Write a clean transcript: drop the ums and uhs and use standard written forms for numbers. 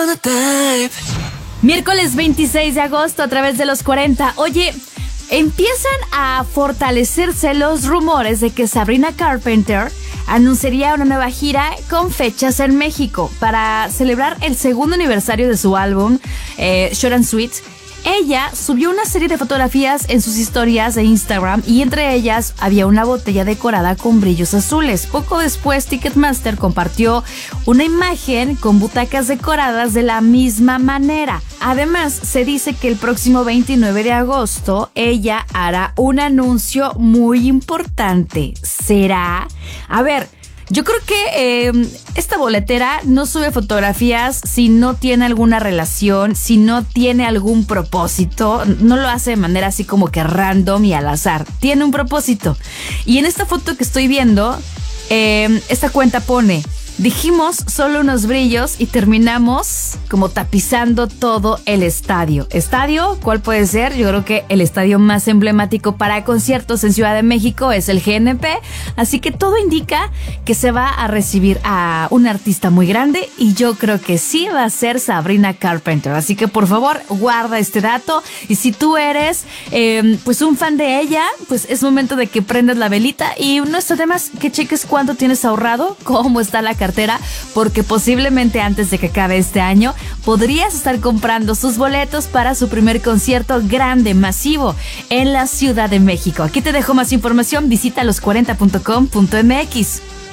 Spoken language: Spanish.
Miércoles 26 de agosto a través de los 40. Oye, empiezan a fortalecerse los rumores de que Sabrina Carpenter anunciaría una nueva gira con fechas en México para celebrar el segundo aniversario de su álbum Short and Sweet. Ella subió una serie de fotografías en sus historias de Instagram y entre ellas había una botella decorada con brillos azules. Poco después, Ticketmaster compartió una imagen con butacas decoradas de la misma manera. Además, se dice que el próximo 29 de agosto ella hará un anuncio muy importante. ¿Será? A ver, yo creo que esta boletera no sube fotografías si no tiene alguna relación, si no tiene algún propósito. No lo hace de manera así como que random y al azar. Tiene un propósito. Y en esta foto que estoy viendo, esta cuenta pone: dijimos solo unos brillos y terminamos como tapizando todo el estadio. ¿Estadio? ¿Cuál puede ser? Yo creo que el estadio más emblemático para conciertos en Ciudad de México es el GNP. Así que todo indica que se va a recibir a un artista muy grande y yo creo que sí va a ser Sabrina Carpenter. Así que por favor, guarda este dato. Y si tú eres pues un fan de ella, pues es momento de que prendas la velita y no está de más que cheques cuánto tienes ahorrado, cómo está la cartera, porque posiblemente antes de que acabe este año podrías estar comprando sus boletos para su primer concierto grande, masivo en la Ciudad de México. Aquí te dejo más información, visita los40.com.mx.